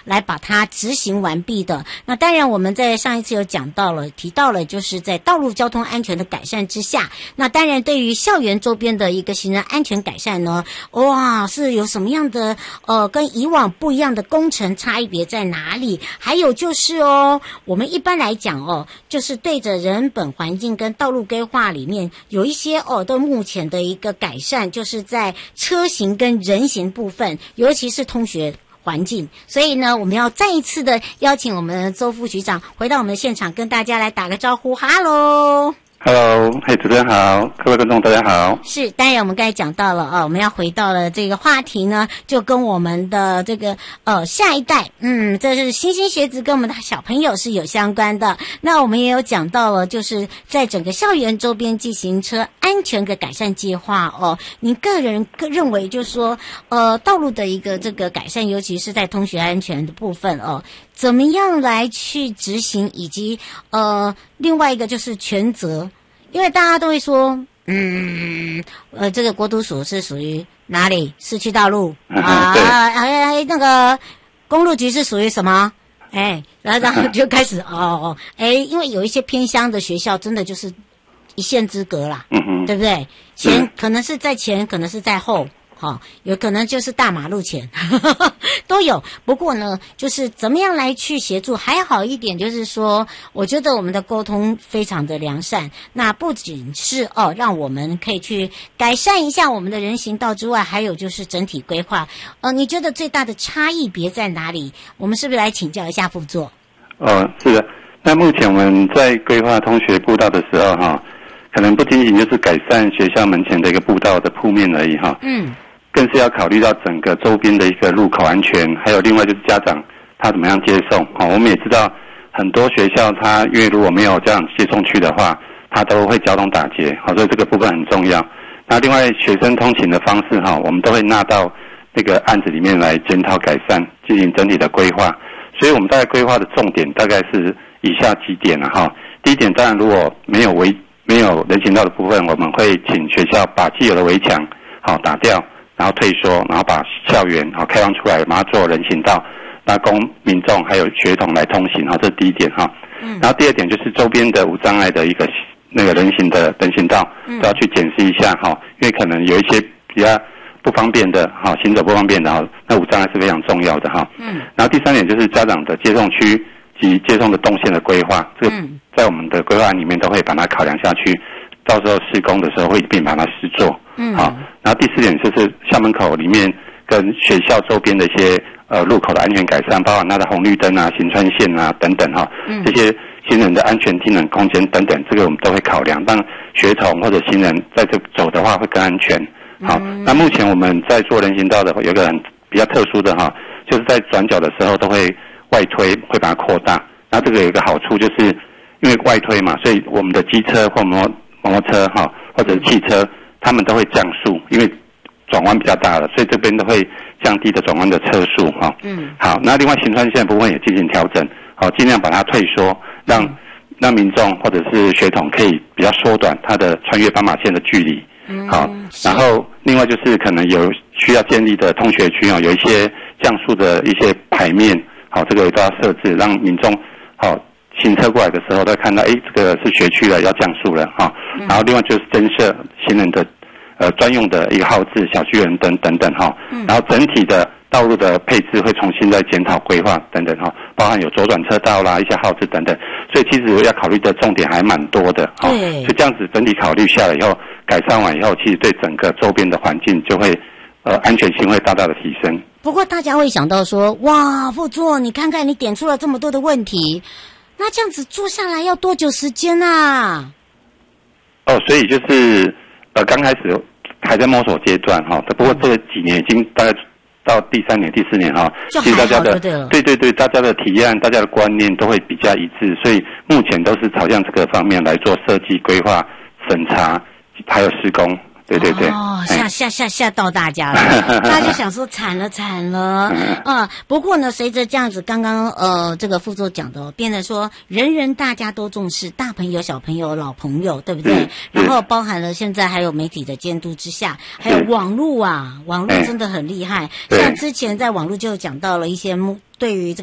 来把它执行完毕的。那当然我们在上一次有提到了就是在道路交通安全的改善之下，那当然对于校园周边的一个行人安全改善呢，哇，是有什么样的跟以往不一样的工程差别在哪里？还有就是我们一般来讲就是对着人本环境跟道路规划里面有一些对目前的一个改善，就是在车行跟人行部分，尤其是通学环境。所以呢，我们要再一次的邀请我们的周副局长回到我们的现场，跟大家来打个招呼。 Hello， 主持人好，各位观众大家好。 是，当然我们刚才讲到了我们要回到了这个话题呢，就跟我们的这个下一代，这是新兴学子跟我们的小朋友是有相关的。那我们也有讲到了，就是在整个校园周边自行车安全的改善计划您个人认为就是说道路的一个这个改善，尤其是在通学安全的部分怎么样来去执行，以及另外一个就是权责，因为大家都会说这个国土署是属于哪里？市区道路那个公路局是属于什么？然后就开始因为有一些偏乡的学校真的就是一线之隔啦，对不对？可能是在前，可能是在后。有可能就是大马路前都有。不过呢，就是怎么样来去协助，还好一点就是说，我觉得我们的沟通非常的良善。那不仅是让我们可以去改善一下我们的人行道之外，还有就是整体规划。你觉得最大的差异别在哪里？我们是不是来请教一下副座？ 是的。那目前我们在规划通学步道的时候可能不仅仅就是改善学校门前的一个步道的铺面而已更是要考虑到整个周边的一个路口安全，还有另外就是家长他怎么样接送我们也知道很多学校他因为如果没有家长接送去的话，他都会交通打结所以这个部分很重要。那另外学生通勤的方式我们都会纳到这个案子里面来检讨改善，进行整体的规划。所以我们大概规划的重点大概是以下几点第一点，当然如果没有人行道的部分，我们会请学校把既有的围墙打掉，然后退缩，然后把校园开放出来，把它做人行道，那供民众还有学童来通行这是第一点然后第二点就是周边的无障碍的一个那个人行道都要去检视一下因为可能有一些比较不方便的行走不方便的那无障碍是非常重要的然后第三点就是家长的接送区及接送的动线的规划，这个在我们的规划案里面都会把它考量下去，到时候施工的时候会一并把它施作然后第四点就是校门口里面跟学校周边的一些路口的安全改善，包含它的红绿灯行穿线等等这些行人的安全机能空间等等，这个我们都会考量，让学童或者行人在这走的话会更安全那目前我们在做人行道的有一个比较特殊的就是在转角的时候都会外推，会把它扩大。那这个有一个好处，就是因为外推嘛，所以我们的机车或摩托车或者是汽车，他们都会降速，因为转弯比较大了，所以这边都会降低的转弯的车速好，那另外行穿线的部分也进行调整尽量把它退缩，让民众或者是学童可以比较缩短它的穿越斑马线的距离然后另外就是可能有需要建立的通学区有一些降速的一些牌面这个都要设置，让民众行车过来的时候都看到这个是学区了，要降速了然后另外就是增设行人的专用的一个号志、小巨人灯等等然后整体的道路的配置会重新再检讨规划等等包含有左转车道啦、一些号志等等，所以其实要考虑的重点还蛮多的所以这样子整体考虑下来以后，改善完以后，其实对整个周边的环境就会安全性会大大的提升。 不过大家会想到说，哇，副座，你看看你点出了这么多的问题，那这样子做下来要多久时间啊？ 所以就是刚开始还在摸索阶段不过这几年已经大概到第3年、第4年其实大家的对大家的提案、大家的观念都会比较一致，所以目前都是朝向这个方面来做设计、规划、审查，还有施工。 对对对。 哦，吓到大家了，大家就想说惨了啊！不过呢，随着这样子，刚刚这个副座讲的，变得说人大家都重视，大朋友、小朋友、老朋友，对不对？然后包含了现在还有媒体的监督之下，还有网络啊，网络真的很厉害。像之前在网络就讲到了一些对于